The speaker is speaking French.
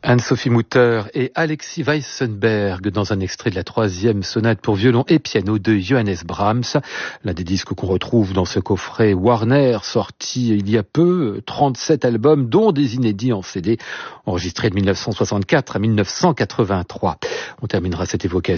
Anne-Sophie Mutter et Alexis Weissenberg dans un extrait de la 3e sonate pour violon et piano de Johannes Brahms, l'un des disques qu'on retrouve dans ce coffret Warner sorti il y a peu, 37 albums dont des inédits en CD enregistrés de 1964 à 1983. On terminera cette évocation